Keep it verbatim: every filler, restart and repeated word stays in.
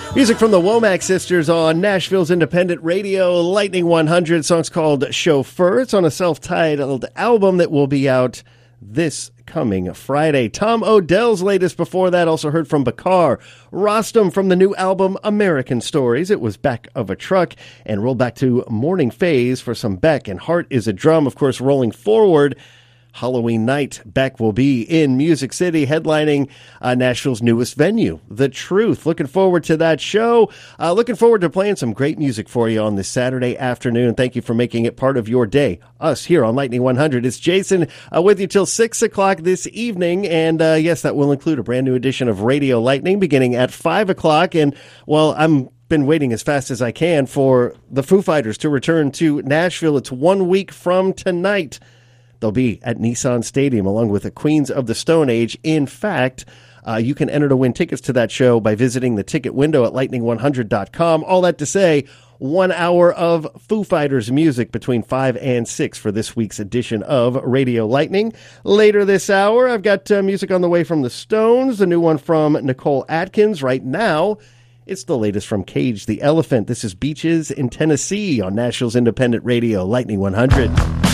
Music from the Womack Sisters on Nashville's independent radio, Lightning one hundred. Song's called Chauffeur. It's on a self-titled album that will be out this coming Friday. Tom Odell's latest before that. Also heard from Bakar. Rostam from the new album American Stories. It was Back of a Truck. And roll back to Morning Phase for some Beck and Heart is a Drum. Of course, rolling forward, Halloween night, Beck will be in Music City headlining uh, Nashville's newest venue, The Truth. Looking forward to that show. Uh, looking forward to playing some great music for you on this Saturday afternoon. Thank you for making it part of your day. Us here on Lightning one hundred. It's Jason uh, with you till six o'clock this evening. And uh, yes, that will include a brand new edition of Radio Lightning beginning at five o'clock. And, well, I'm been waiting as fast as I can for the Foo Fighters to return to Nashville. It's one week from tonight. They'll be at Nissan Stadium along with the Queens of the Stone Age. In fact, uh, you can enter to win tickets to that show by visiting the ticket window at lightning one hundred dot com. All that to say, one hour of Foo Fighters music between five and six for this week's edition of Radio Lightning. Later this hour, I've got uh, music on the way from the Stones, the new one from Nicole Atkins. Right now, it's the latest from Cage the Elephant. This is Beaches in Tennessee on Nashville's independent radio, Lightning one hundred.